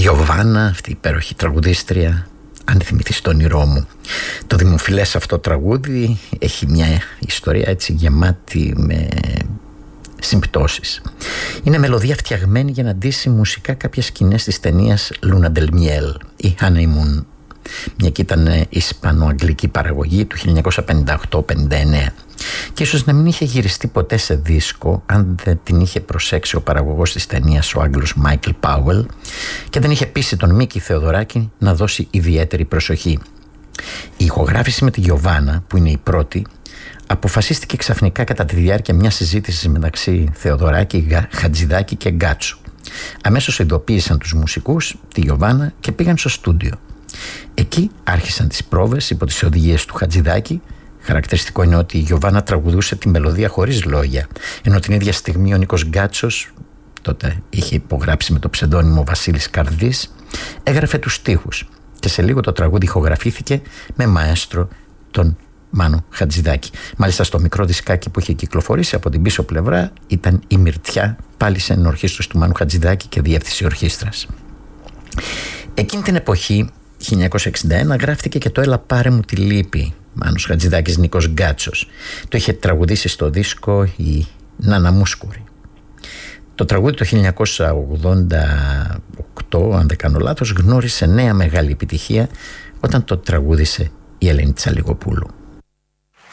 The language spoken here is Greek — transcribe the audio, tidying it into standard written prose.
Ιωβάνα, αυτή η υπέροχη τραγουδίστρια, αν θυμηθείς το όνειρό μου. Το δημοφιλές αυτό τραγούδι έχει μια ιστορία έτσι γεμάτη με συμπτώσεις. Είναι μελωδία φτιαγμένη για να ντύσει μουσικά κάποιες σκηνές της ταινίας Luna del Miel ή Honeymoon, μια και ήταν ισπανοαγγλική παραγωγή του 1958-59, και ίσως να μην είχε γυριστεί ποτέ σε δίσκο αν δεν την είχε προσέξει ο παραγωγός της ταινίας, ο Άγγλος Μάικλ Πάουελ, και δεν είχε πείσει τον Μίκη Θεοδωράκη να δώσει ιδιαίτερη προσοχή. Η ηχογράφηση με τη Γιωβάνα, που είναι η πρώτη, αποφασίστηκε ξαφνικά κατά τη διάρκεια μιας συζήτησης μεταξύ Θεοδωράκη, Χατζηδάκη και Γκάτσου. Αμέσως ειδοποίησαν τους μουσικούς, τη Γιωβάνα, και πήγαν στο στούντιο. Εκεί άρχισαν τις πρόβες υπό τις οδηγίες του Χατζηδάκη. Χαρακτηριστικό είναι ότι η Γιωβάνα τραγουδούσε τη μελωδία χωρίς λόγια, ενώ την ίδια στιγμή ο Νίκος Γκάτσος, τότε είχε υπογράψει με το ψευδόνυμο Βασίλης Καρδής, έγραφε τους στίχους, και σε λίγο το τραγούδι ηχογραφήθηκε με μαέστρο τον Μάνο Χατζηδάκη. Μάλιστα στο μικρό δισκάκι που είχε κυκλοφορήσει από την πίσω πλευρά ήταν η Μυρτιά, πάλι σε ενορχήστρωση του Μάνου Χατζηδάκη και διεύθυνση ορχήστρας. Εκείνη την εποχή, 1961, γράφτηκε και το «Έλα πάρε μου τη λύπη», Μάνος Χατζηδάκης, Νίκος Γκάτσος. Το είχε τραγουδήσει στο δίσκο η Νάνα Μούσκουρη. Το τραγούδι το 1988, αν δεν κάνω λάθος, γνώρισε νέα μεγάλη επιτυχία όταν το τραγούδισε η Ελένη Τσαλιγοπούλου.